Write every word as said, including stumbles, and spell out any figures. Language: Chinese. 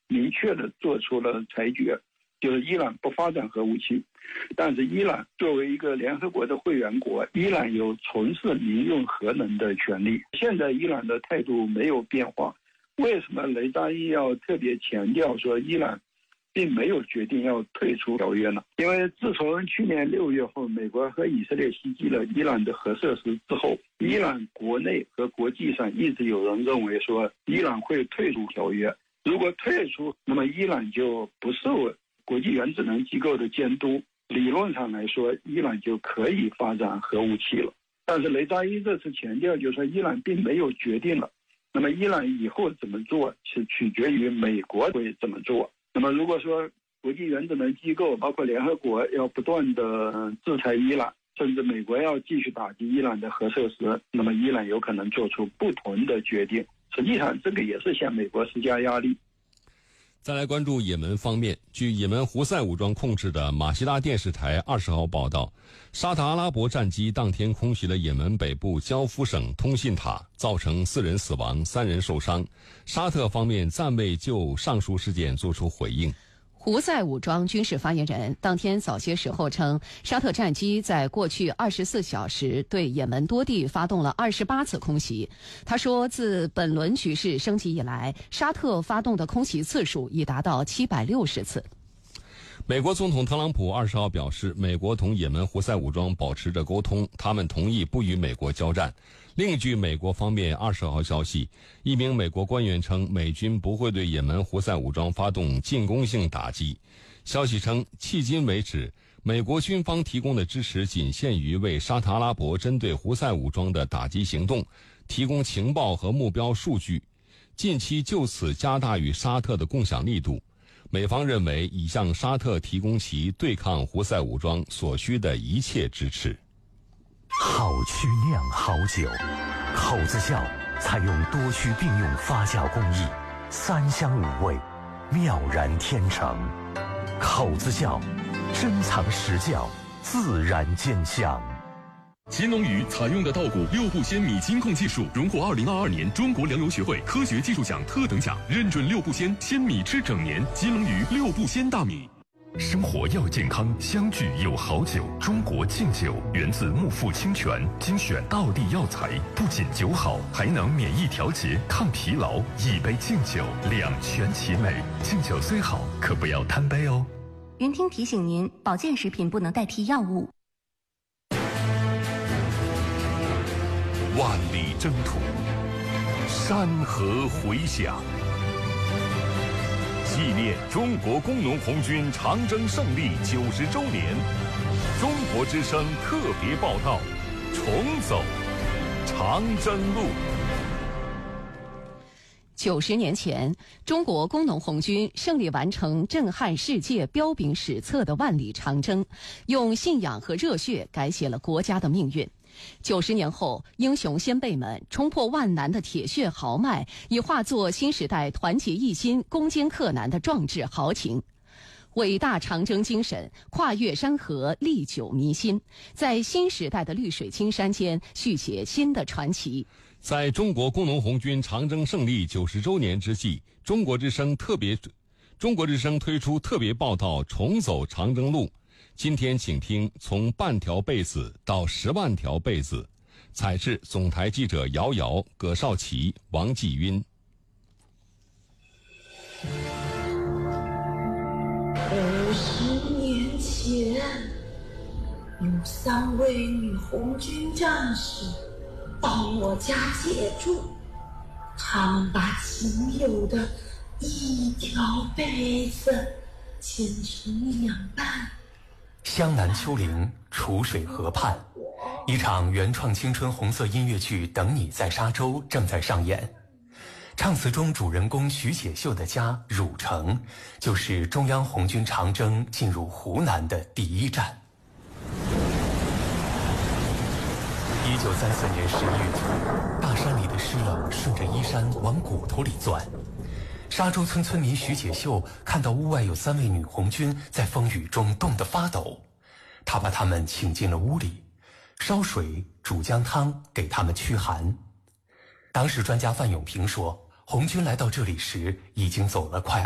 明确的做出了裁决，就是伊朗不发展核武器。但是伊朗作为一个联合国的会员国，伊朗有从事民用核能的权利。现在伊朗的态度没有变化，为什么雷扎伊要特别强调说伊朗并没有决定要退出条约呢？因为自从去年六月后，美国和以色列袭击了伊朗的核设施之后，伊朗国内和国际上一直有人认为说伊朗会退出条约。如果退出，那么伊朗就不受国际原子能机构的监督，理论上来说，伊朗就可以发展核武器了。但是雷扎伊这次强调，就是说伊朗并没有决定了。那么伊朗以后怎么做，是取决于美国会怎么做。那么如果说国际原子能机构包括联合国要不断的制裁伊朗，甚至美国要继续打击伊朗的核设施，那么伊朗有可能做出不同的决定。实际上这个也是向美国施加压力。 再来关注也门方面，据也门胡塞武装控制的马希拉电视台二十号报道，沙特阿拉伯战机当天空袭了也门北部焦夫省通信塔，造成四人死亡，三人受伤。沙特方面暂未就上述事件作出回应。 胡塞武装军事发言人当天早些时候称，沙特战机在过去二十四小时对也门多地发动了二十八次空袭。他说，自本轮局势升级以来，沙特发动的空袭次数已达到七百六十次。 美国总统特朗普二十号表示，美国同也门胡塞武装保持着沟通，他们同意不与美国交战。另据美国方面二十号消息，一名美国官员称，美军不会对也门胡塞武装发动进攻性打击。消息称，迄今为止，美国军方提供的支持仅限于为沙特阿拉伯针对胡塞武装的打击行动提供情报和目标数据，近期就此加大与沙特的共享力度。美方认为已向沙特提供其对抗胡塞武装所需的一切支持。 好曲酿好酒，口子窖采用多区并用发酵工艺，三香五味，妙然天成。口子窖珍藏实窖，自然兼香。 金龙鱼采用的稻谷六步鲜米金控技术，荣获二零二二年中国粮油学会科学技术奖特等奖，认准六步鲜，鲜米吃整年。金龙鱼六步鲜大米。 生活要健康，相聚有好酒。中国敬酒源自木富清泉，精选道地药材，不仅酒好，还能免疫调节、抗疲劳。一杯敬酒，两全其美。敬酒虽好，可不要贪杯哦。 云听提醒您，保健食品不能代替药物。 万里征途，山河回响。 纪念中国工农红军长征胜利九十周年，中国之声特别报道：重走长征路。 九十年前，中国工农红军胜利完成震撼世界、彪炳史册的万里长征，用信仰和热血改写了国家的命运。九十年后，英雄先辈们冲破万难的铁血豪迈，已化作新时代团结一心、攻坚克难的壮志豪情。伟大长征精神跨越山河，历久弥新，在新时代的绿水青山间续写新的传奇。 在中国工农红军长征胜利九十周年之际，中国之声特别中国之声推出特别报道《重走长征路》。今天请听从半条被子到十万条被子，采制总台记者姚瑶、葛少奇、王继晕。 五十年前，有三位女红军战士到我家借住，他们把仅有的一条被子剪成两半。 湘南丘陵，楚水河畔，一场原创青春红色音乐剧《等你在沙洲》正在上演。唱词中主人公徐解秀的家汝城，就是中央红军长征进入湖南的第一站。一九三四年十一月初，大山里的湿冷顺着衣衫往骨头里钻。沙洲村村民徐解秀看到屋外有三位女红军在风雨中冻得发抖，他把他们请进了屋里，烧水煮姜汤给他们驱寒。当时专家范永平说，红军来到这里时已经走了快